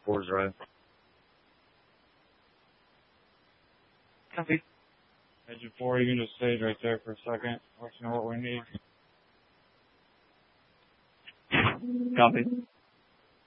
4's right. Copy. Engine 4, you can just stay right there for a second. Let us know what we need. Copy.